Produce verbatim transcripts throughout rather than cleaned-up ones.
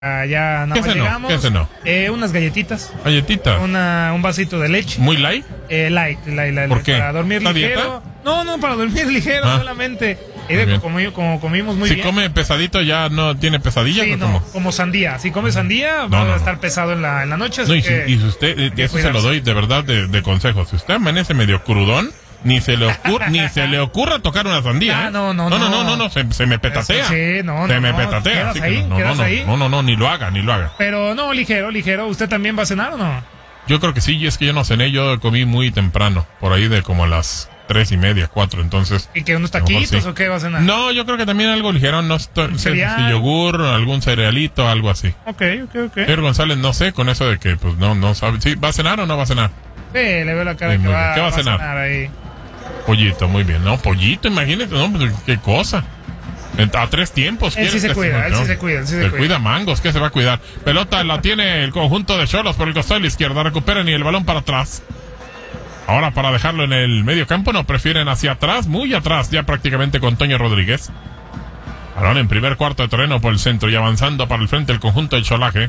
Ah, ya nada ¿Qué más cenó? llegamos. ¿Qué cenó? Eh, unas galletitas. Galletitas. Una, un vasito de leche. ¿Muy light? Eh, light, light, light. ¿Por light, qué? Para dormir ¿Está ligero. dieta? No, no, para dormir ligero Ah. solamente. Y Muy de bien. como, como comimos muy si bien. come pesadito ya no tiene pesadillas Sí, o no, cómo? como sandía. Si come sandía, No, va no, a no. estar pesado en la, en la noche. Así No, y, si, que, y si usted, eh, que eso se lo cuidarse. doy de verdad de, de consejo. Si usted amanece medio crudón, ni se le ocurra, ni se le ocurra tocar una sandía. Ah, ¿eh? no, no, no, no, no. no, no, no, se, se me petatea. Sí, no, se no, me no. petatea. ¿Quedas así que ahí? no, no, ¿Quedas no, ahí? no, no, no, ni lo haga, ni lo haga. Pero no, ligero, ligero. ¿Usted también va a cenar o no? Yo creo que sí, y es que yo no cené, yo comí muy temprano, por ahí de como a las tres y media, cuatro, entonces. ¿Y que unos a lo mejor taquitos sí. o qué va a cenar? No, yo creo que también algo ligero, no estoy, cereal? si yogur, algún cerealito, algo así. Ok, ok, ok. Señor González, no sé, con eso de que, pues, no, no sabe, ¿sí, va a cenar o no va a cenar? Sí, le veo la cara Sí, que muy va, bien. ¿Qué va a cenar? ahí. Pollito, muy bien, ¿no? Pollito, imagínate, no, pues, qué cosa. En- A tres tiempos. Él sí ¿quieres se que cuida, él sí no? se cuida, él sí se Se cuida. cuida mangos, ¿qué se va a cuidar? Pelota la tiene el conjunto de Xolos por el costado de la izquierda, recuperan y el balón para atrás. Ahora para dejarlo en el medio campo, no, prefieren hacia atrás, muy atrás, ya prácticamente con Toño Rodríguez. Balón en primer cuarto de terreno por el centro y avanzando para el frente el conjunto del Cholaje.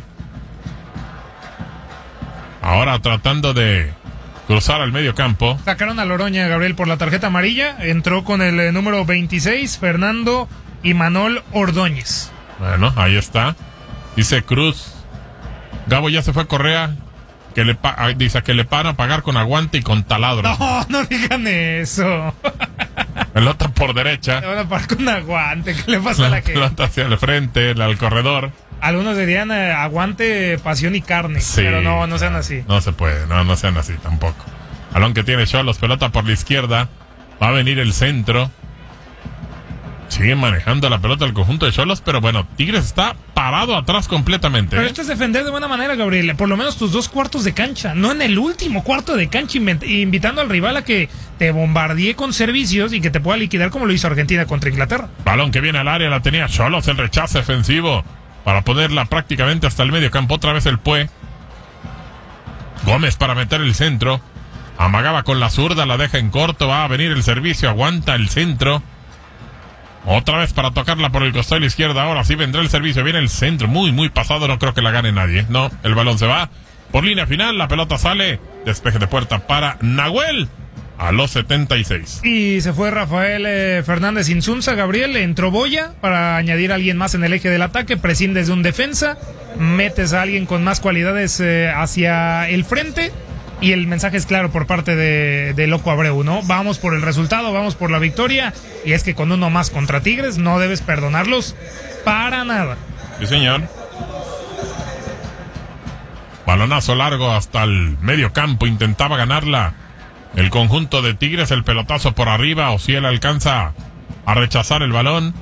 Ahora tratando de cruzar al medio campo. Sacaron a Loroña, Gabriel, por la tarjeta amarilla. Entró con el eh, número veintiséis, Fernando Imanol Ordóñez. Bueno, ahí está. Dice Cruz. Gabo ya se fue a Correa. Que le pa- ah, dice que le van a pagar con aguante y con taladro. No, no digan eso. Pelota por derecha. Le van a parar con aguante. ¿Qué le pasa a La la que? pelota hacia el frente, al corredor. Algunos dirían eh, aguante, pasión y carne. Sí, pero no, no sean así. No se puede, no, no sean así tampoco. Balón que tiene Xolos, pelota por la izquierda. Va a venir el centro. Sigue manejando la pelota el conjunto de Xolos, pero bueno, Tigres está parado atrás completamente. Pero ¿eh? esto es defender de buena manera, Gabriel. Por lo menos tus dos cuartos de cancha. No en el último cuarto de cancha, invent- invitando al rival a que te bombardee con servicios y que te pueda liquidar como lo hizo Argentina contra Inglaterra. Balón que viene al área, la tenía Xolos, el rechazo defensivo para ponerla prácticamente hasta el medio campo. Otra vez el Pue. Gómez para meter el centro. Amagaba con la zurda, la deja en corto. Va a venir el servicio, aguanta el centro. Otra vez para tocarla por el costado de la izquierda. Ahora sí vendrá el servicio. Viene el centro. Muy, muy pasado. No creo que la gane nadie. No, el balón se va por línea final. La pelota sale. Despeje de puerta para Nahuel. A los setenta y seis. Y se fue Rafael eh, Fernández Insunza, Gabriel. Entró Boya para añadir a alguien más en el eje del ataque. Prescindes de un defensa. Metes a alguien con más cualidades eh, hacia el frente. Y el mensaje es claro por parte de, de Loco Abreu, ¿no? Vamos por el resultado, vamos por la victoria. Y es que con uno más contra Tigres no debes perdonarlos para nada. Sí, señor. Balonazo largo hasta el medio campo. Intentaba ganarla el conjunto de Tigres. El pelotazo por arriba. O si él alcanza a rechazar el balón.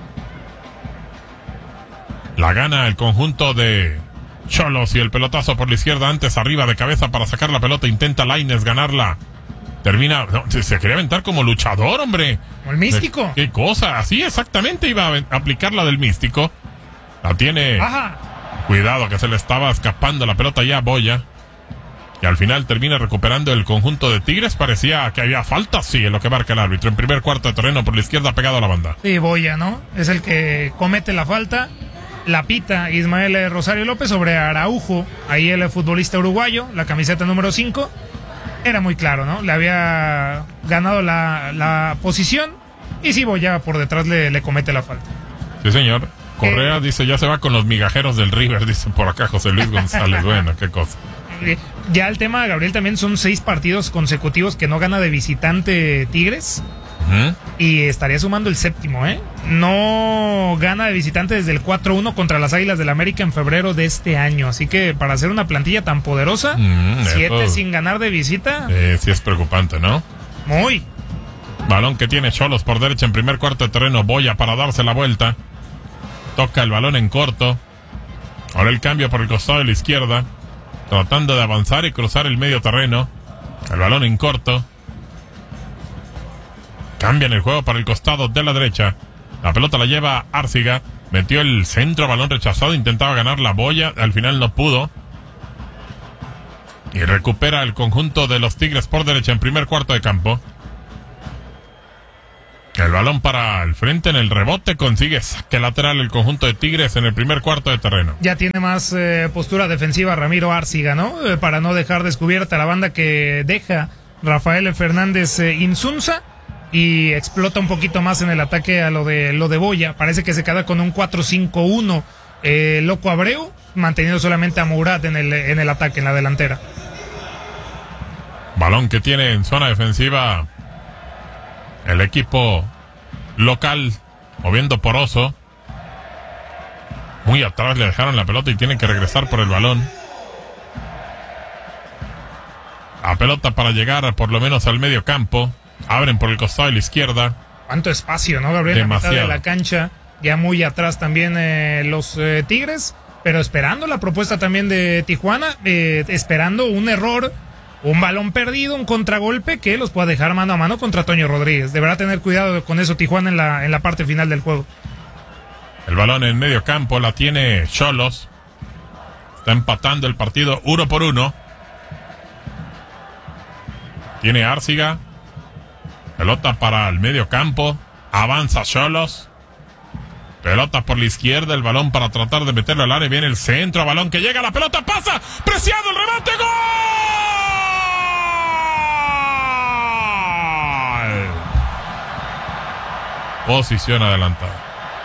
La gana el conjunto de Xolos y el pelotazo por la izquierda antes arriba de cabeza para sacar la pelota. Intenta Lainez ganarla. Termina. No, se, se quería aventar como luchador, hombre. Como el místico. ¿Qué cosa? Así exactamente iba a aplicar la del místico. La tiene. Ajá. Cuidado que se le estaba escapando la pelota ya a Boya. Y al final termina recuperando el conjunto de Tigres. Parecía que había falta, sí, en lo que marca el árbitro. En primer cuarto de terreno por la izquierda pegado a la banda. Sí, Boya, ¿no? Es el que comete la falta. La pita Ismael Rosario López sobre Araujo. Ahí el futbolista uruguayo, la camiseta número cinco. Era muy claro, ¿no? Le había ganado la, la posición. Y sí, Boya por detrás le, le comete la falta. Sí, señor. Correa Eh. dice, ya se va con los migajeros del River, dice por acá José Luis González. Bueno, qué cosa. Ya el tema, Gabriel, también son seis partidos consecutivos que no gana de visitante Tigres. Uh-huh. Y estaría sumando el séptimo, ¿eh? No gana de visitante desde el cuatro uno contra las Águilas del América en febrero de este año. Así que para hacer una plantilla tan poderosa, Mm, siete eso- sin ganar de visita, Eh, sí es preocupante, ¿no? muy. Balón que tiene Xolos por derecha en primer cuarto de terreno. Boya para darse la vuelta. Toca el balón en corto. Ahora el cambio por el costado de la izquierda. Tratando de avanzar y cruzar el medio terreno. El balón en corto. Cambian el juego para el costado de la derecha. La pelota la lleva Árciga. Metió el centro, balón rechazado. Intentaba ganar la Boya. Al final no pudo. Y recupera el conjunto de los Tigres por derecha en primer cuarto de campo. El balón para el frente en el rebote, consigue saque lateral el conjunto de Tigres en el primer cuarto de terreno. Ya tiene más eh, postura defensiva Ramiro Árciga, ¿no? Eh, para no dejar descubierta la banda que deja Rafael Fernández eh, Insunza, y explota un poquito más en el ataque a lo de lo de Boya. Parece que se queda con un cuatro cinco uno eh, Loco Abreu, manteniendo solamente a Murat en el, en el ataque, en la delantera. Balón que tiene en zona defensiva el equipo local, moviendo Poroso. Muy atrás le dejaron la pelota y tienen que regresar por el balón. La pelota para llegar por lo menos al medio campo. Abren por el costado de la izquierda. Cuánto espacio, ¿no, Gabriel? Demasiado. La mitad de la cancha, ya muy atrás también eh, los eh, Tigres, pero esperando la propuesta también de Tijuana, eh, esperando un error, un balón perdido, un contragolpe que los pueda dejar mano a mano contra Toño Rodríguez. Deberá tener cuidado con eso Tijuana en la, en la parte final del juego. El balón en medio campo la tiene Xolos. Está empatando el partido uno por uno. Tiene Árciga. Pelota para el medio campo. Avanza Xolos. Pelota por la izquierda. El balón para tratar de meterlo al área. Viene el centro. Balón que llega. La pelota pasa. Preciado el remate. ¡Gol! Posición adelantada.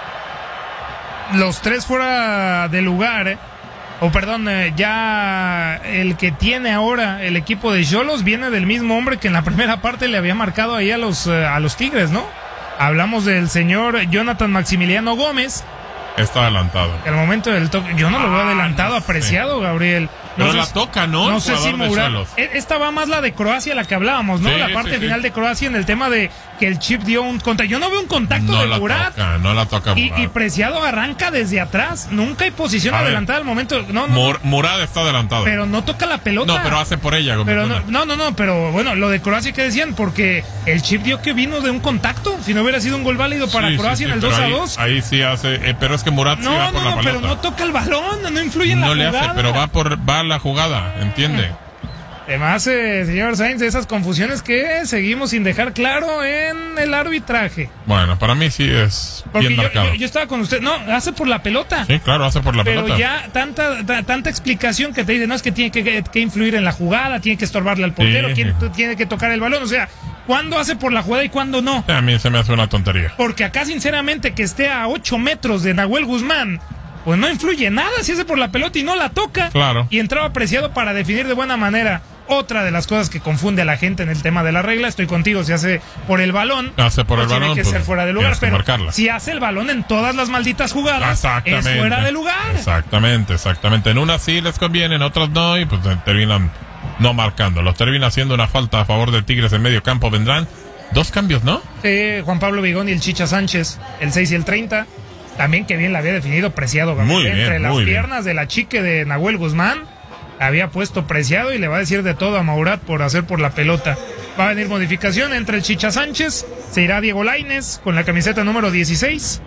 Los tres fuera de lugar, ¿eh? O perdón, eh, ya el que tiene ahora el equipo de Xolos viene del mismo hombre que en la primera parte le había marcado ahí a los, eh, a los Tigres, ¿no? Hablamos del señor Jonathan Maximiliano Gómez. Está adelantado. El momento del toque, yo no lo veo adelantado, ah, no apreciado, Gabriel. No Pero sé, la toca, ¿no? No El sé si jugador de Murat. Xolos. Esta va más la de Croacia, la que hablábamos, ¿no? Sí, la parte sí, final sí. de Croacia en el tema de que el chip dio un contacto. Yo no veo un contacto No de la Murat. toca, no la toca Y, Murat. y Preciado arranca desde atrás. Nunca hay posición A ver. adelantada al momento. No, no. Mur- Murad está adelantado. Pero no toca la pelota. No, pero hace por ella, Gómez Pero no, Luna. no, no, no, pero bueno, lo de Croacia que decían, porque el chip dio que vino de un contacto. Si no hubiera sido un gol válido para Sí, sí, Croacia sí, en el pero dos a ahí- dos. Ahí sí hace, eh, pero es que Murat sí No, va no, por la no, pero pelota. no toca el balón, no influye en No la le jugada. hace, pero va por va a la jugada, ¿entiende? Además, eh, señor Sainz, de esas confusiones que seguimos sin dejar claro en el arbitraje. Bueno, para mí sí es Porque bien yo, marcado. yo, yo estaba con usted, no, hace por la pelota. Sí, claro, hace por la Pero pelota. ya tanta ta- tanta explicación que te dice, no, es que tiene que, que- que influir en la jugada, tiene que estorbarle al portero, Sí. tiene, tiene que tocar el balón. O sea, ¿cuándo hace por la jugada y cuándo no? A mí se me hace una tontería. Porque acá, sinceramente, que esté a ocho metros de Nahuel Guzmán, pues no influye nada si hace por la pelota y no la toca. Claro. Y entraba Preciado para definir de buena manera. Otra de las cosas que confunde a la gente en el tema de la regla, estoy contigo, si hace por el balón, Hace por pues el balón, tiene que pues, ser fuera de lugar, tienes que pero marcarla. si hace el balón en todas las malditas jugadas, Exactamente. es fuera de lugar. Exactamente, exactamente. En unas sí les conviene, en otras no, y pues eh, terminan no marcando. Los termina haciendo una falta a favor de Tigres en medio campo. Vendrán dos cambios, ¿no? Sí, Juan Pablo Vigón y el Chicha Sánchez, el seis y el treinta. También que bien la había definido Preciado, Gabriel, Muy bien, entre las muy bien. piernas de la chique de Nahuel Guzmán. Había puesto Preciado y le va a decir de todo a Murat por hacer por la pelota. Va a venir modificación entre el Chicha Sánchez. Se irá Diego Lainez con la camiseta número dieciséis.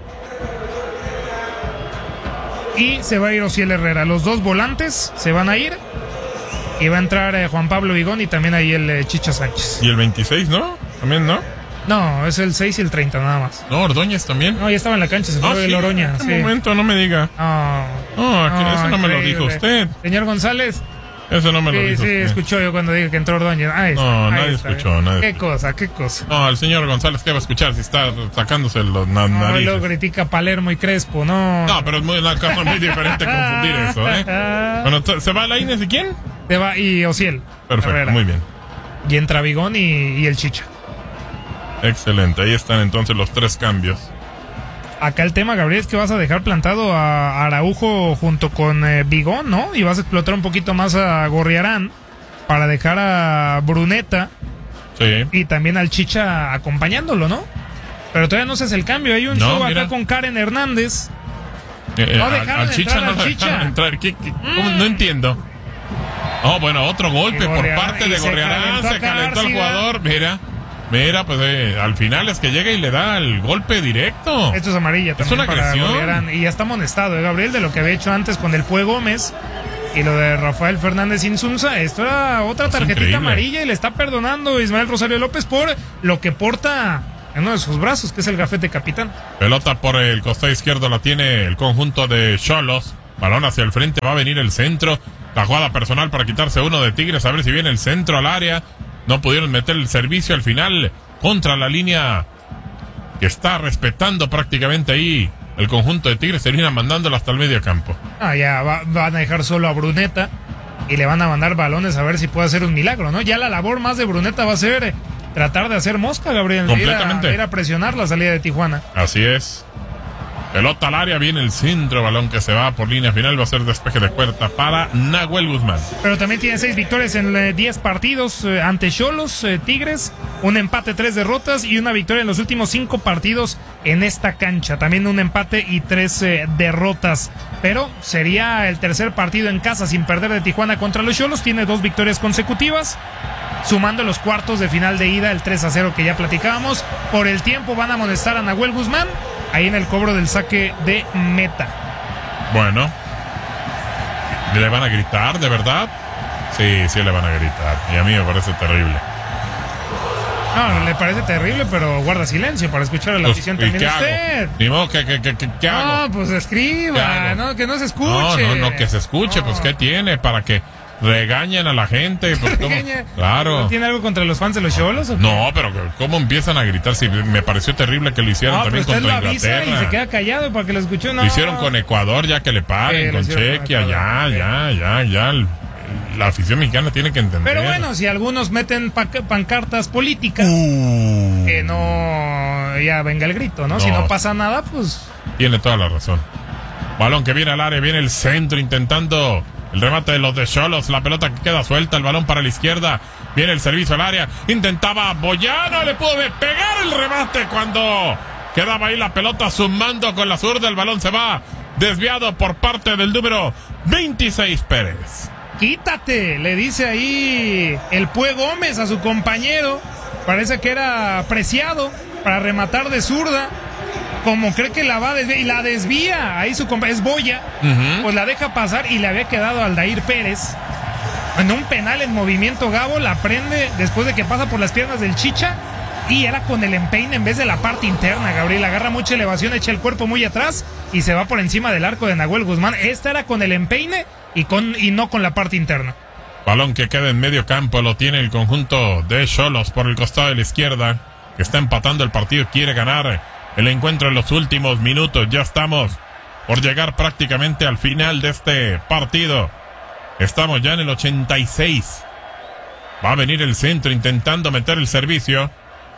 Y se va a ir Ociel Herrera. Los dos volantes se van a ir. Y va a entrar eh, Juan Pablo Vigón y también ahí el eh, Chicha Sánchez. Y el veintiséis, ¿no? También, ¿no? No, es el seis y el treinta nada más. No, Ordóñez también. No, ya estaba en la cancha, se fue Ah, el sí, Oroña. ¿en qué Sí. momento? No me diga. No, No, aquí- eso no me lo increíble. dijo usted. Señor González. Eso no me lo Sí, dijo sí, usted. escuchó yo cuando dije que entró Ordóñez. Ahí está, No, ahí nadie está. escuchó, nadie Qué escuchó. cosa, qué cosa. No, el señor González, ¿qué va a escuchar si está sacándose los na- No, y narices? luego critica Palermo y Crespo, no. No, pero es muy, una cosa muy diferente confundir eso, ¿eh? Bueno, t- ¿se va la Inés y quién? Te va, y Ociel. Perfecto, Herrera. muy bien. Y entra Vigón y, y el Chicha. Excelente, ahí están entonces los tres cambios. Acá el tema, Gabriel, es que vas a dejar plantado a Araujo junto con eh, Vigón, ¿no? Y vas a explotar un poquito más a Gorriarán para dejar a Bruneta Sí. y también al Chicha acompañándolo, ¿no? Pero todavía no se hace el cambio. Hay un No, show mira. acá con Karen Hernández. Eh, eh, No al- dejaron al entrar Chicha al no lo Chicha. dejaron entrar. ¿Qué- qué- cómo? No entiendo. Oh, bueno, otro golpe Y por Gorriarán- parte y de se Gorriarán. calentó Se acá calentó el Arciga. jugador. Mira, mira, pues eh, al final es que llega y le da el golpe directo. Esto es amarilla también una para agresión. Gorriarán. Y ya está amonestado, ¿eh, Gabriel? De lo que había hecho antes con el Pue Gómez y lo de Rafael Fernández Insunza. Esto era otra Es tarjetita increíble. amarilla y le está perdonando Ismael Rosario López por lo que porta en uno de sus brazos, que es el gafete capitán. Pelota por el costado izquierdo la tiene el conjunto de Xolos. Balón hacia el frente, va a venir el centro. La jugada personal para quitarse uno de Tigres, a ver si viene el centro al área. No pudieron meter el servicio al final contra la línea que está respetando prácticamente ahí el conjunto de Tigres. Termina mandándolo hasta el medio campo. Ah, ya va, van a dejar solo a Bruneta y le van a mandar balones a ver si puede hacer un milagro, ¿no? Ya la labor más de Bruneta va a ser eh, tratar de hacer mosca, Gabriel. Completamente. Ir a, ir a presionar la salida de Tijuana. Así es. Pelota al área, viene el centro, balón que se va por línea final, va a ser despeje de puerta para Nahuel Guzmán. Pero también tiene seis victorias en eh, diez partidos eh, ante Xolos, eh, Tigres, un empate, tres derrotas y una victoria en los últimos cinco partidos en esta cancha. También un empate y tres eh, derrotas. Pero sería el tercer partido en casa sin perder de Tijuana contra los Xolos. Tiene dos victorias consecutivas, sumando los cuartos de final de ida, el tres a cero que ya platicábamos. Por el tiempo van a amonestar a Nahuel Guzmán ahí en el cobro del saque de meta. Bueno, ¿le van a gritar de verdad? Sí, sí le van a gritar. Y a mí me parece terrible. No, le parece terrible, pero guarda silencio para escuchar a la Pues, afición ¿y también qué usted. hago? Ni modo, ¿qué, qué, qué, qué, qué hago? No, pues escriba, no, que no se escuche. No, no, no, que se escuche, No. pues ¿qué tiene? Para que regañen a la gente. Pues, ¿cómo? Regaña. Claro. ¿No tiene algo contra los fans de los Xolos o qué? No, pero ¿cómo empiezan a gritar? Sí, me pareció terrible que lo hicieron No, pero también usted contra lo avisa Inglaterra. y se queda callado para que lo escuche. No. Lo hicieron con Ecuador, ya que le paren, Sí, lo con hicieron con Chequia, ya, Ecuador, ya, ya, ya. el- La afición mexicana tiene que entender. Pero bueno, si algunos meten pa- pancartas políticas, Uh, que no ya venga el grito, ¿no? No. Si no pasa nada, pues Tiene toda la razón. Balón que viene al área, viene el centro intentando el remate de los de Xolos. La pelota que queda suelta, el balón para la izquierda. Viene el servicio al área. Intentaba Boyano, le pudo pegar el remate cuando quedaba ahí la pelota sumando con la zurda. El balón se va desviado por parte del número veintiséis Pérez. quítate, le dice ahí el Pue Gómez a su compañero. Parece que era apreciado para rematar de zurda. Como cree que la va a desviar y la desvía. Ahí su compañero es Boya. Uh-huh. Pues la deja pasar y le había quedado a Aldair Pérez. En un penal en movimiento, Gabo la prende después de que pasa por las piernas del Chicha. Y era con el empeine en vez de la parte interna, Gabriel. Agarra mucha elevación, echa el cuerpo muy atrás y se va por encima del arco de Nahuel Guzmán. Esta era con el empeine y, con, y no con la parte interna. Balón que queda en medio campo, lo tiene el conjunto de Xolos por el costado de la izquierda, que está empatando el partido, quiere ganar el encuentro en los últimos minutos. Ya estamos por llegar prácticamente al final de este partido. Estamos ya en el ochenta y seis. Va a venir el centro intentando meter el servicio.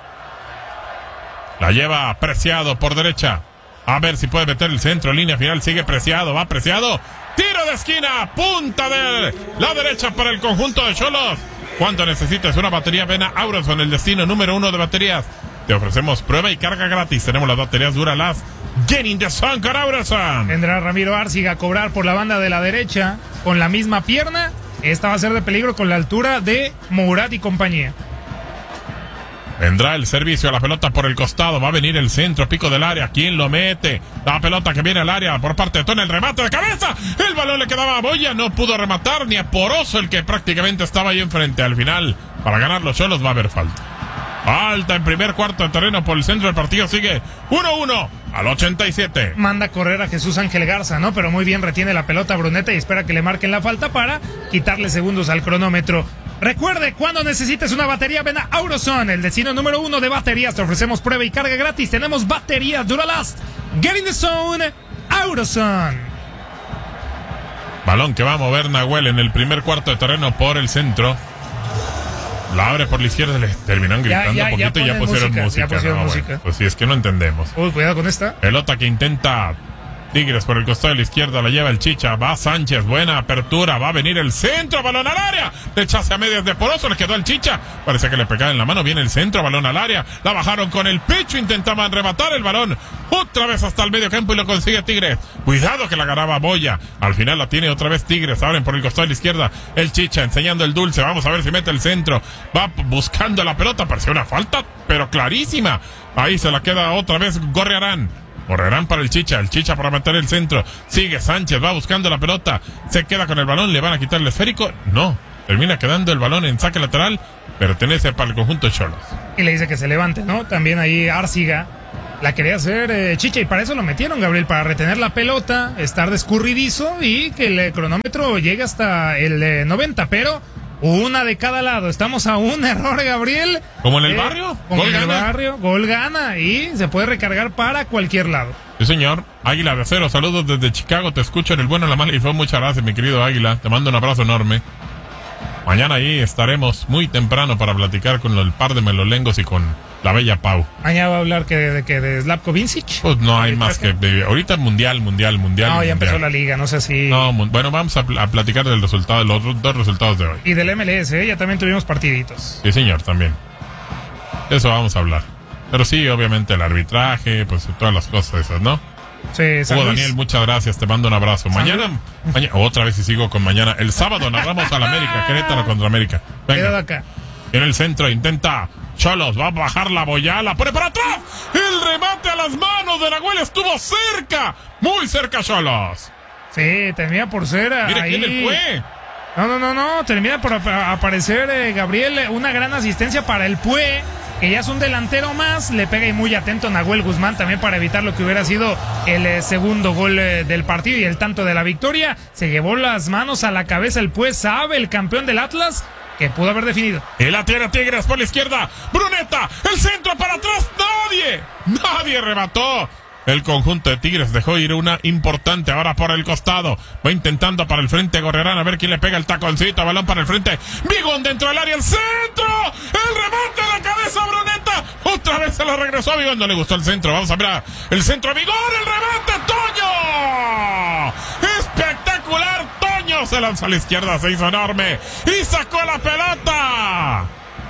La lleva Preciado por derecha. A ver si puede meter el centro, línea final, sigue Preciado, va Preciado. Tiro de esquina, punta de la derecha para el conjunto de Xolos. ¿Cuánto necesitas? Una batería Vena Auroson, el destino número uno de baterías. Te ofrecemos prueba y carga gratis. Tenemos las baterías Duralast Getting the Sun con Auroson. Tendrá Ramiro Arciga a cobrar por la banda de la derecha con la misma pierna. Esta va a ser de peligro con la altura de Murat y compañía. Vendrá el servicio a la pelota por el costado. Va a venir el centro, pico del área. ¿Quién lo mete? La pelota que viene al área por parte de Tona. El remate de cabeza. El balón le quedaba a Boya. No pudo rematar ni a Poroso, el que prácticamente estaba ahí enfrente. Al final, para ganar los Xolos va a haber falta. Falta en primer cuarto de terreno por el centro del partido. Sigue uno uno al ochenta y siete. Manda a correr a Jesús Ángel Garza, ¿no? Pero muy bien retiene la pelota Bruneta y espera que le marquen la falta para quitarle segundos al cronómetro. Recuerde, cuando necesites una batería, ven a Auroson, el destino número uno de baterías. Te ofrecemos prueba y carga gratis. Tenemos baterías Duralast Getting the Zone, Auroson. Balón que va a mover Nahuel en el primer cuarto de terreno por el centro. La abre por la izquierda, le terminan gritando ya, un poquito ya y ya pusieron música, música. ya pusieron No, música. bueno, pues sí, es que no entendemos. Uy, cuidado con esta. Pelota que intenta Tigres por el costado de la izquierda, la lleva el Chicha, va Sánchez, buena apertura, va a venir el centro, balón al área, rechace a medias de Poroso, le quedó el Chicha, parece que le pegaba en la mano, viene el centro, balón al área, la bajaron con el pecho, intentaban rematar el balón, otra vez hasta el medio campo y lo consigue Tigres, cuidado que la ganaba Boya, al final la tiene otra vez Tigres, abren por el costado de la izquierda, el Chicha enseñando el dulce, vamos a ver si mete el centro, va buscando la pelota, parecía una falta, pero clarísima, ahí se la queda otra vez Gorriarán. Correrán para el Chicha, el Chicha para meter el centro. Sigue Sánchez, va buscando la pelota. Se queda con el balón, le van a quitar el esférico. No, termina quedando el balón en saque lateral. Pertenece para el conjunto de Xolos. y le dice que se levante, ¿no? También ahí Arciga la quería hacer eh, chicha y para eso lo metieron, Gabriel, para retener la pelota, estar de escurridizo y que el cronómetro llegue hasta el eh, noventa, pero una de cada lado. Estamos a un error, Gabriel. ¿Como en el eh, barrio? Como ¿Gol en el gana? barrio, gol gana y se puede recargar para cualquier lado. Sí, señor. Águila de Acero, saludos desde Chicago, te escucho en el bueno, la mala y fue. Muchas gracias, mi querido Águila. Te mando un abrazo enorme. Mañana ahí estaremos muy temprano para platicar con el par de melolengos y con la bella Pau. Mañana va a hablar que de, que de Slavko Vincic. Pues no hay más que... De, ahorita mundial, mundial, mundial. No, ya mundial. empezó la liga, no sé si... No, mu- bueno, vamos a, pl- a platicar del resultado, de los dos resultados de hoy. Y del M L S, ¿eh? Ya también tuvimos partiditos. Sí, señor, también. Eso vamos a hablar. Pero sí, obviamente el arbitraje, pues todas las cosas esas, ¿no? Sí, San Hugo Luis. Daniel, muchas gracias, te mando un abrazo. San Mañana, mañana, otra vez y sigo con mañana. El sábado narramos al América, Querétaro contra América. Quédate Venga, acá. en el centro intenta Cholos, va a bajar la boyala, pone para atrás. El remate a las manos de Nahuel estuvo cerca, muy cerca Cholos. Sí, termina por ser Mire ahí. quién le fue. No, no, no, no. Termina por ap- aparecer eh, Gabriel. eh, Una gran asistencia para el Pue, que ya es un delantero más. Le pega y muy atento Nahuel Guzmán también para evitar lo que hubiera sido el eh, segundo gol eh, del partido y el tanto de la victoria. Se llevó las manos a la cabeza el Pue, sabe, el campeón del Atlas, que pudo haber definido. Y la tiene Tigres por la izquierda. Bruneta, el centro para atrás. Nadie, nadie remató. El conjunto de Tigres dejó ir una importante ahora por el costado. Va intentando para el frente Gorrerán a ver quién le pega el taconcito. Balón para el frente. Bigón dentro del área. El centro. El remate de cabeza Bruneta. Otra vez se lo regresó a Bigón. No le gustó el centro. Vamos a ver el centro. Bigón. El remate. Toño. Espectacular. Toño se lanzó a la izquierda. Se hizo enorme. Y sacó la pelota.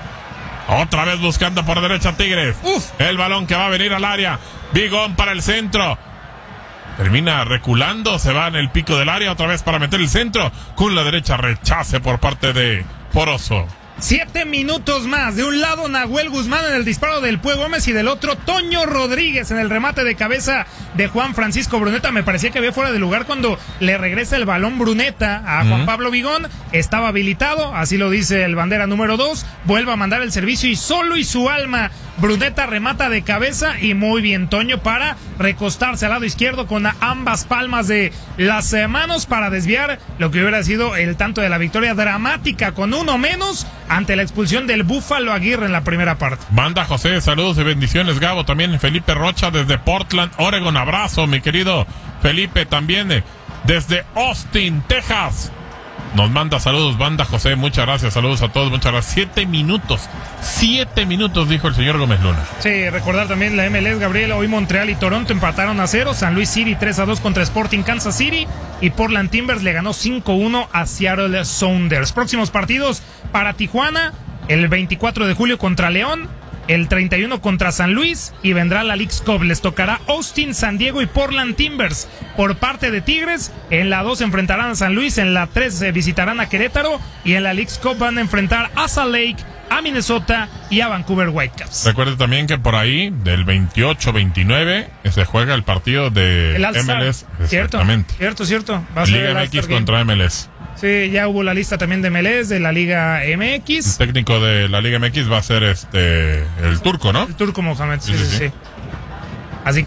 Otra vez buscando por derecha Tigres. Uf. El balón que va a venir al área. Bigón para el centro. Termina reculando. Se va en el pico del área. Otra vez para meter el centro. Con la derecha rechace por parte de Poroso. Siete minutos más. De un lado Nahuel Guzmán en el disparo del Pue Gómez y del otro Toño Rodríguez en el remate de cabeza de Juan Francisco Bruneta. Me parecía que había fuera de lugar cuando le regresa el balón Bruneta a Juan Uh-huh. Pablo Bigón. Estaba habilitado, así lo dice el bandera número dos. Vuelve a mandar el servicio y solo y su alma Bruneta remata de cabeza y muy bien Toño para recostarse al lado izquierdo con ambas palmas de las eh, manos para desviar lo que hubiera sido el tanto de la victoria dramática con uno menos ante la expulsión del Búfalo Aguirre en la primera parte. Banda José, saludos y bendiciones, Gabo. También Felipe Rocha desde Portland, Oregon. Abrazo, mi querido Felipe. También eh, desde Austin, Texas. Nos manda saludos, Banda José. Muchas gracias, saludos a todos. Muchas gracias. Siete minutos. Siete minutos, dijo el señor Gómez Luna. Sí, recordar también la M L S, Gabriel. Hoy Montreal y Toronto empataron a cero. San Luis City tres a dos contra Sporting Kansas City. Y Portland Timbers le ganó cinco uno a Seattle Sounders. Próximos partidos para Tijuana. El veinticuatro de julio contra León. El treinta y uno contra San Luis. Y vendrá la Leagues Cup. Les tocará Austin, San Diego y Portland Timbers. Por parte de Tigres, en la dos enfrentarán a San Luis. En la tres eh, visitarán a Querétaro. Y en la Leagues Cup van a enfrentar a Salt Lake, a Minnesota y a Vancouver Whitecaps. Recuerde también que por ahí, del veintiocho veintinueve, se juega el partido de El All-Star. M L S. Cierto, Exactamente. cierto, cierto. Va a ser Liga el M All-Star X Game. contra M L S. Sí, ya hubo la lista también de M L S, de la Liga M El X. técnico de la Liga M X va a ser este el turco, ¿no? El Turco Mohamed, sí, Sí, sí, sí, sí. sí. Así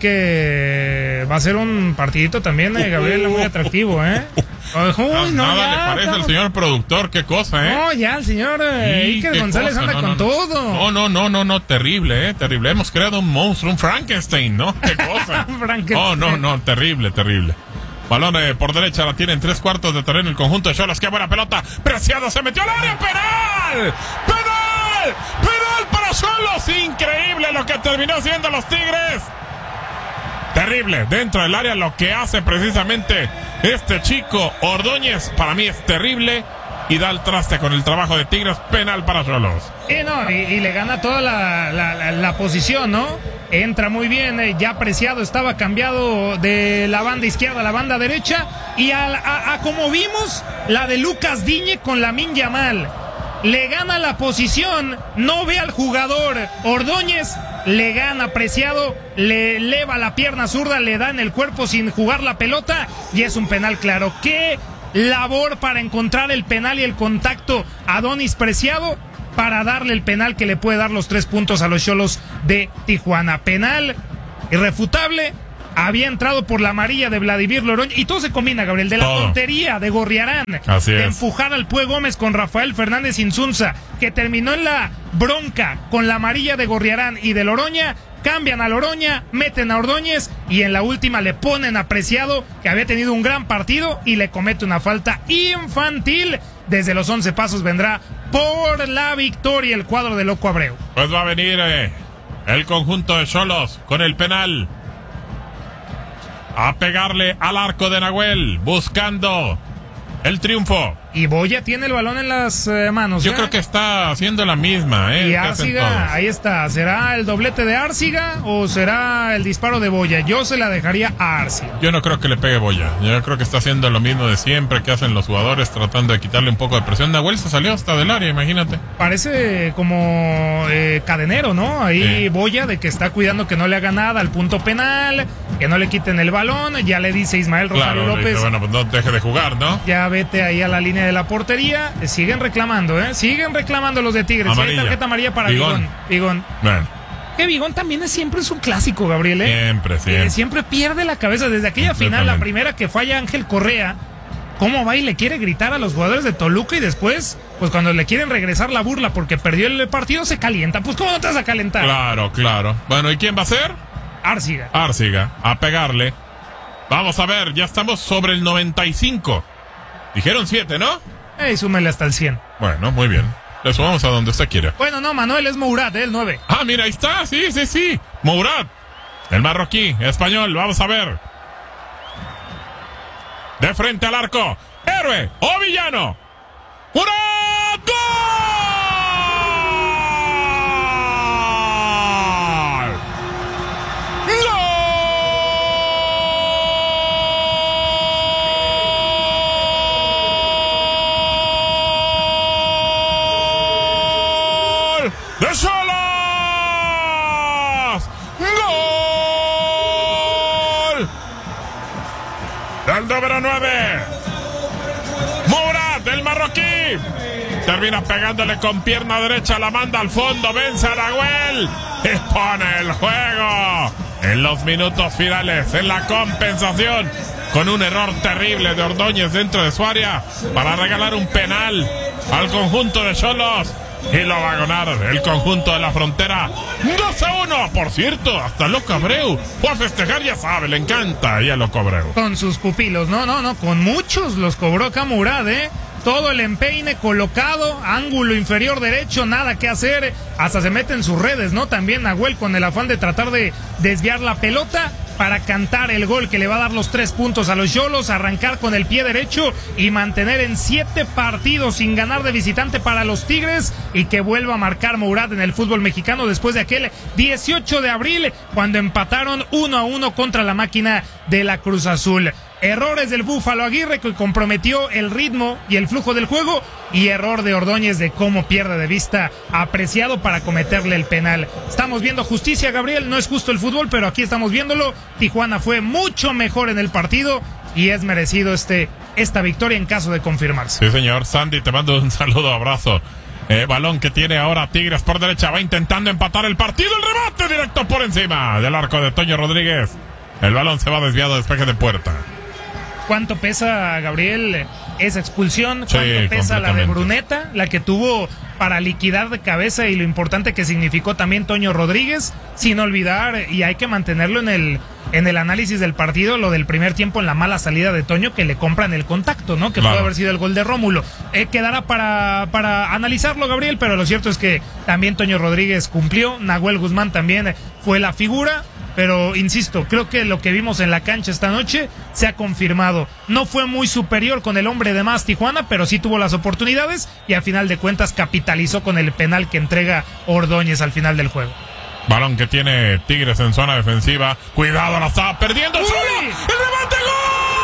que va a ser un partidito también, eh, Gabriel, muy atractivo, ¿eh? Uy, no, Nada ya, le parece estamos- al señor productor, qué cosa, ¿eh? No, ya, el señor eh, Sí, Iker qué González cosa, anda no, con no, todo. No, no, no, no, no, terrible, eh, terrible. Hemos creado un monstruo, un Frankenstein, ¿no? Qué cosa. Frankenstein. Oh, no, no, terrible, terrible. Balón eh, por derecha, la tiene en tres cuartos de terreno el conjunto de Cholos. Qué buena pelota. Preciado se metió al área. ¡Penal! ¡Penal! ¡Penal para Cholos! Increíble lo que terminó siendo los Tigres. Terrible. Dentro del área lo que hace precisamente este chico Ordóñez. Para mí es terrible. Y da el traste con el trabajo de Tigres. Penal para Cholos. Y, no, y, y le gana toda la, la, la, la posición, ¿no? Entra muy bien, eh, ya Preciado estaba cambiado de la banda izquierda a la banda derecha. Y a, a, a como vimos, la de Lucas Diñe con Lamine Yamal. Le gana la posición, no ve al jugador Ordóñez, le gana Preciado, le eleva la pierna zurda, le da en el cuerpo sin jugar la pelota y es un penal claro. ¿Qué labor para encontrar el penal y el contacto a Adonis Preciado? para darle el penal que le puede dar los tres puntos a los Xolos de Tijuana. Penal irrefutable. Había entrado por la amarilla de Vladimir Loroña. Y todo se combina, Gabriel. De la todo. tontería de Gorriarán. Así de es. empujar al Pue Gómez con Rafael Fernández Insunza. Que terminó en la bronca con la amarilla de Gorriarán y de Loroña. Cambian a Loroña, meten a Ordóñez. Y en la última le ponen a Preciado, que había tenido un gran partido. Y le comete una falta infantil. Desde los once pasos vendrá por la victoria el cuadro de Loco Abreu. Pues va a venir eh, el conjunto de Xolos con el penal. A pegarle al arco de Nahuel, buscando el triunfo. Y Boya tiene el balón en las eh, manos. Yo ¿eh? creo que está haciendo la misma, ¿eh? Y que hacen todos. Árciga, ahí está. ¿Será el doblete de Árciga o será el disparo de Boya? Yo se la dejaría a Árciga. Yo no creo que le pegue Boya. Yo creo que está haciendo lo mismo de siempre que hacen los jugadores, tratando de quitarle un poco de presión. Nahuel se salió hasta del área, imagínate. Parece como eh, cadenero, ¿no? Ahí Sí. Boya de que está cuidando que no le haga nada al punto penal, que no le quiten el balón. Ya le dice Ismael Rosario Claro, le López. dice, bueno, pues no deje de jugar, ¿no? Ya vete ahí a la línea de la portería. Siguen reclamando, ¿eh? Siguen reclamando los de Tigres. Amarilla. Y hay tarjeta amarilla para Bigón. Bigón. Bigón. Bueno, Que Bigón también es siempre es un clásico, Gabriel, ¿eh? siempre, siempre. Eh, siempre pierde la cabeza. Desde aquella final, la primera que falla Ángel Correa, cómo va y le quiere gritar a los jugadores de Toluca y después, pues cuando le quieren regresar la burla porque perdió el partido, se calienta. Pues ¿cómo no te vas a calentar? Claro, claro. Bueno, ¿y quién va a ser? Árciga. Árciga, a pegarle. Vamos a ver, ya estamos sobre el noventa y cinco. Dijeron siete, ¿no? Eh, súmele hasta el cien. Bueno, muy bien. Le sumamos a donde usted quiera. Bueno, no, Manuel es Mourad, ¿eh? El nueve. Ah, mira, ahí está, sí, sí, sí. Mourad, el marroquí, español, vamos a ver. De frente al arco. Héroe o villano. ¡Mourad! ¡Gol! ¡Gol! ¡De Xolos! ¡Gol! Del número nueve. Mourad, el marroquí. Termina pegándole con pierna derecha, la manda al fondo, vence a Nahuel y pone el juego en los minutos finales, en la compensación, con un error terrible de Ordóñez dentro de su área para regalar un penal al conjunto de Xolos. Y lo va a ganar el conjunto de la Frontera dos a uno. Por cierto, hasta Loco Abreu fue a festejar, ya sabe, le encanta y a Loco Abreu. Con sus pupilos, no, no, no, con muchos los cobró Camurad, ¿eh? Todo el empeine colocado, ángulo inferior derecho, nada que hacer, hasta se mete en sus redes, ¿no? También Nahuel con el afán de tratar de desviar la pelota para cantar el gol que le va a dar los tres puntos a los Xolos, arrancar con el pie derecho y mantener en siete partidos sin ganar de visitante para los Tigres y que vuelva a marcar Mourad en el fútbol mexicano después de aquel dieciocho de abril cuando empataron uno a uno contra la máquina de la Cruz Azul. Errores del Búfalo Aguirre que comprometió el ritmo y el flujo del juego y error de Ordóñez de cómo pierde de vista apreciado para cometerle el penal. Estamos viendo justicia, Gabriel, no es justo el fútbol, pero aquí estamos viéndolo. Tijuana fue mucho mejor en el partido y es merecido este, esta victoria en caso de confirmarse. Sí, señor. Sandy, te mando un saludo, abrazo. Eh, balón que tiene ahora Tigres por derecha, va intentando empatar el partido, el remate directo por encima del arco de Toño Rodríguez. El balón se va desviado, despeje de puerta. ¿Cuánto pesa, Gabriel, esa expulsión? ¿Cuánto Sí, pesa la de completamente. Bruneta? La que tuvo para liquidar de cabeza y lo importante que significó también Toño Rodríguez, sin olvidar, y hay que mantenerlo en el en el análisis del partido, lo del primer tiempo en la mala salida de Toño, que le compran el contacto, ¿no? Que Claro. puede haber sido el gol de Rómulo. Eh, quedará para, para analizarlo, Gabriel, pero lo cierto es que también Toño Rodríguez cumplió, Nahuel Guzmán también fue la figura. Pero, insisto, creo que lo que vimos en la cancha esta noche se ha confirmado. No fue muy superior con el hombre de más Tijuana, pero sí tuvo las oportunidades y a final de cuentas capitalizó con el penal que entrega Ordóñez al final del juego. Balón que tiene Tigres en zona defensiva. Cuidado, la estaba perdiendo. ¡Uy! ¡Solo! ¡El remate, gol!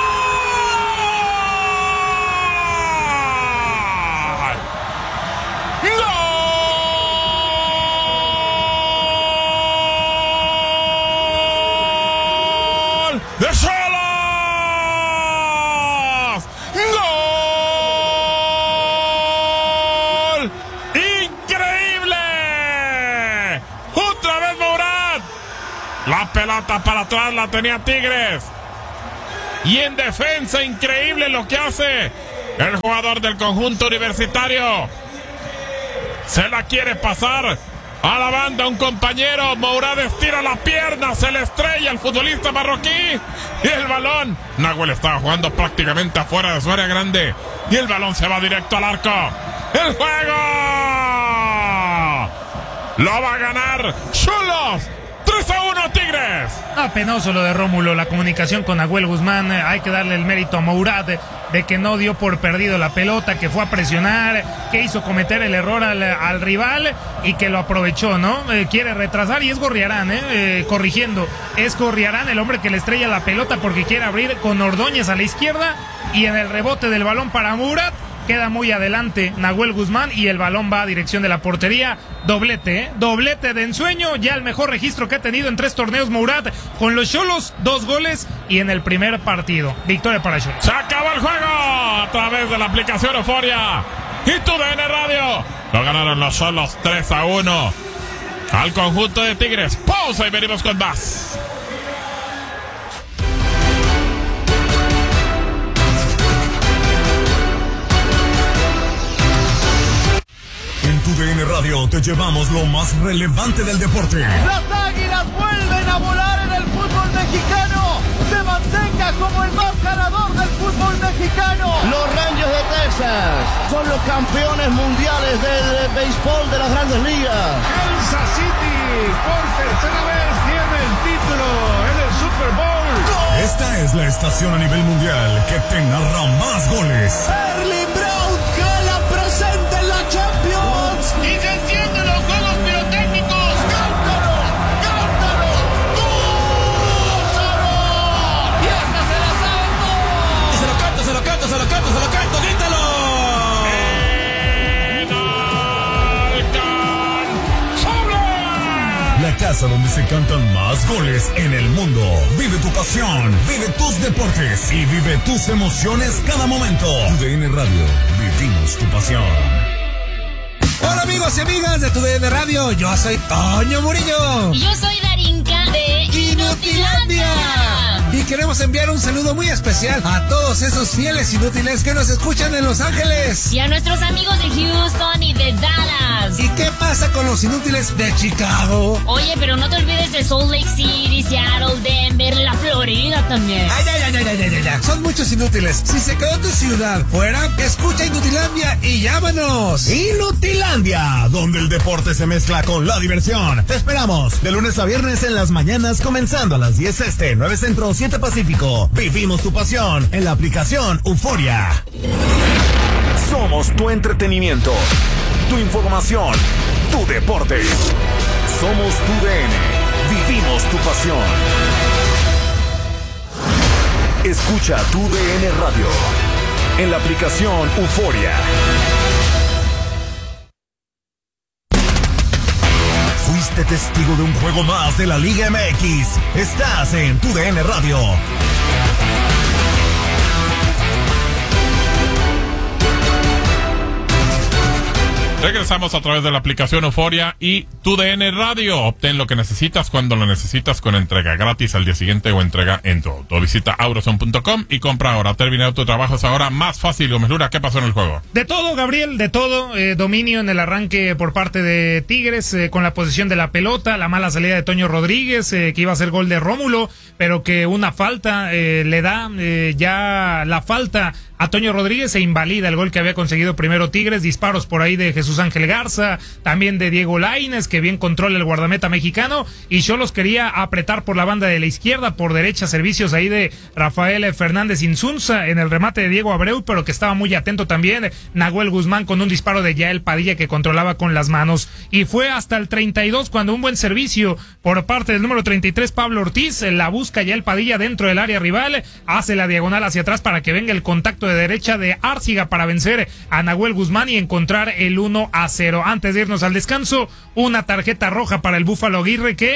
¡Gol! ¡De Xolos! ¡Gol! ¡Increíble! pelota para atrás, la tenía Tigres. Y en defensa, increíble lo que hace el jugador del conjunto universitario. Se la quiere pasar a la banda un compañero. Mourad estira la pierna, se le estrella al futbolista marroquí. Y el balón, Nahuel estaba jugando prácticamente afuera de su área grande. Y el balón se va directo al arco. ¡El juego! Lo va a ganar Xolos. tres a uno Tigres. Ah, penoso lo de Rómulo, la comunicación con Nahuel Guzmán. Eh, hay que darle el mérito a Mourad de, de que no dio por perdido la pelota, que fue a presionar, que hizo cometer el error al, al rival y que lo aprovechó, ¿no? Eh, quiere retrasar y es Gorriarán, ¿eh? Eh, corrigiendo. Es Gorriarán el hombre que le estrella la pelota porque quiere abrir con Ordóñez a la izquierda y en el rebote del balón para Mourad. Queda muy adelante Nahuel Guzmán y el balón va a dirección de la portería. Doblete, ¿eh? Doblete de ensueño. Ya el mejor registro que ha tenido en tres torneos Mourad con los Xolos. Dos goles y en el primer partido. Victoria para Xolos. Se acabó el juego a través de la aplicación Euforia y tu D N Radio. Lo ganaron los Xolos tres a uno al conjunto de Tigres. Pausa y venimos con más. En tu D N Radio te llevamos lo más relevante del deporte. Las Águilas vuelven a volar en el fútbol mexicano. Se mantenga como el más ganador del fútbol mexicano. Los Rangers de Texas son los campeones mundiales del béisbol de las Grandes Ligas. Kansas City por tercera vez tiene el título en el Super Bowl. Esta es la estación a nivel mundial que te narra más goles. Erling Braut Haaland presente en la Champions. Y se encienden los juegos pirotécnicos. ¡Cántalo! ¡Cántalo! ¡Gózalo! Y hasta se la saben todos. Y se lo canto, se lo canto, se lo canto, se lo canto. ¡Grítalo! La casa donde se cantan más goles en el mundo. Vive tu pasión, vive tus deportes y vive tus emociones cada momento. Tu D N Radio, vivimos tu pasión. Hola amigos y amigas de tu D N Radio, yo soy Toño Murillo. Y yo soy Darinka de Inutilandia. Y queremos enviar un saludo muy especial a todos esos fieles inútiles que nos escuchan en Los Ángeles. Y a nuestros amigos de Houston y de Dallas. ¿Y qué pasa con los inútiles de Chicago? Oye, pero no te olvides de Salt Lake City, Seattle, Denver, la Florida también. Ay, ay, ay, ay, ay, ay, ay. Son muchos inútiles. Si se quedó tu ciudad fuera, escucha Inutilandia y llámanos. Inutilandia, donde el deporte se mezcla con la diversión. Te esperamos de lunes a viernes en las mañanas, comenzando a las diez este, nueve centro, siete pacífico. Vivimos tu pasión en la aplicación Euforia. Somos tu entretenimiento, tu información, tu deporte. Somos tu D N. Vivimos tu pasión. Escucha tu D N Radio en la aplicación Euforia. Fuiste testigo de un juego más de la Liga M X. Estás en tu D N Radio. Regresamos a través de la aplicación Euforia y tu D N Radio. Obtén lo que necesitas cuando lo necesitas con entrega gratis al día siguiente o entrega en tu auto. Visita auroson punto com y compra ahora. Terminado tu trabajo es ahora más fácil. Gómez Lura, ¿qué pasó en el juego? De todo, Gabriel, de todo. Eh, dominio en el arranque por parte de Tigres eh, con la posesión de la pelota. La mala salida de Toño Rodríguez, eh, que iba a ser gol de Rómulo, pero que una falta eh, le da eh, ya la falta a Toño Rodríguez, se invalida el gol que había conseguido primero Tigres. Disparos por ahí de Jesús Ángel Garza, también de Diego Lainez, que bien controla el guardameta mexicano, y Xolos quería apretar por la banda de la izquierda, por derecha, servicios ahí de Rafael Fernández Insunza en el remate de Diego Abreu, pero que estaba muy atento también Nahuel Guzmán con un disparo de Yael Padilla que controlaba con las manos, y fue hasta el treinta y dos cuando un buen servicio por parte del número treinta y tres Pablo Ortiz, la busca Yael Padilla dentro del área rival, hace la diagonal hacia atrás para que venga el contacto de derecha de Árciga para vencer a Nahuel Guzmán y encontrar el uno a cero. Antes de irnos al descanso, una tarjeta roja para el Búfalo Aguirre que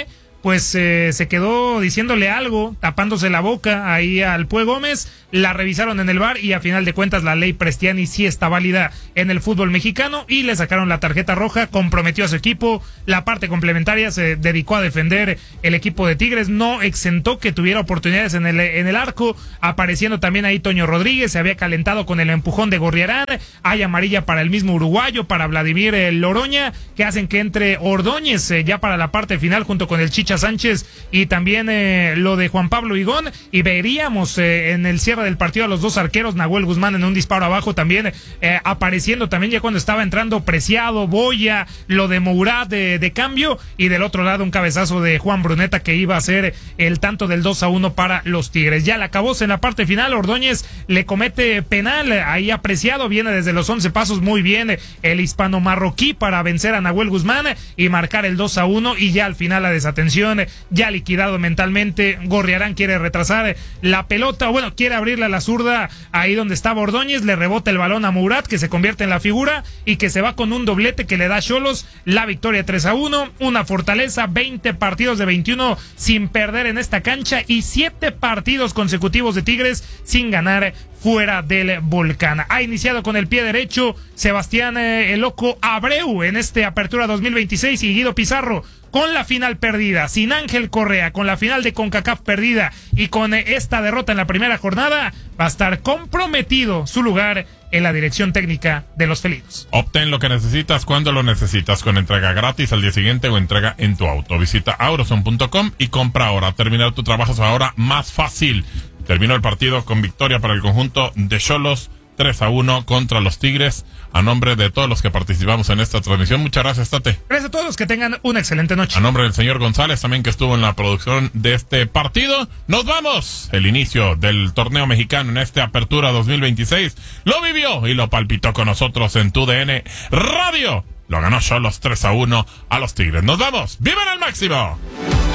pues eh, se quedó diciéndole algo, tapándose la boca ahí al Pue Gómez. La revisaron en el V A R y a final de cuentas la ley Prestiani sí está válida en el fútbol mexicano y le sacaron la tarjeta roja, comprometió a su equipo. La parte complementaria se dedicó a defender el equipo de Tigres, no exentó que tuviera oportunidades en el, en el arco, apareciendo también ahí Toño Rodríguez, se había calentado con el empujón de Gorriarán. Hay amarilla para el mismo uruguayo, para Vladimir eh, Loroña, que hacen que entre Ordóñez eh, ya para la parte final junto con el Chicha Sánchez y también eh, lo de Juan Pablo Higón, y veríamos eh, en el cierre del partido a los dos arqueros, Nahuel Guzmán en un disparo abajo también eh, apareciendo también ya cuando estaba entrando Preciado, Boya, lo de Mourad de, de cambio, y del otro lado un cabezazo de Juan Bruneta que iba a ser el tanto del dos a uno para los Tigres. Ya la acabó en la parte final, Ordóñez le comete penal, ahí Apreciado viene desde los once pasos muy bien el hispano marroquí para vencer a Nahuel Guzmán y marcar el dos a uno, y ya al final la desatención, ya liquidado mentalmente, Gorriarán quiere retrasar la pelota, bueno, quiere abrirle a la zurda ahí donde estaba Ordóñez, le rebota el balón a Mourad que se convierte en la figura y que se va con un doblete que le da a Xolos la victoria tres a uno, una fortaleza, veinte partidos de veintiuno sin perder en esta cancha y siete partidos consecutivos de Tigres sin ganar fuera del Volcán. Ha iniciado con el pie derecho Sebastián eh, el Loco Abreu en este Apertura dos mil veintiséis y Guido Pizarro con la final perdida, sin Ángel Correa, con la final de CONCACAF perdida y con eh, esta derrota en la primera jornada, va a estar comprometido su lugar en la dirección técnica de los felinos. Obtén lo que necesitas cuando lo necesitas, con entrega gratis al día siguiente o entrega en tu auto. Visita auroson punto com y compra ahora. Terminar tu trabajo es ahora más fácil. Terminó el partido con victoria para el conjunto de Xolos, tres a uno contra los Tigres. A nombre de todos los que participamos en esta transmisión, muchas gracias, Tate. Gracias a todos, que tengan una excelente noche. A nombre del señor González, también, que estuvo en la producción de este partido, nos vamos. El inicio del torneo mexicano en esta Apertura dos mil veintiséis lo vivió y lo palpitó con nosotros en tu D N Radio. Lo ganó Xolos tres a uno a los Tigres. Nos vamos. ¡Viven al máximo!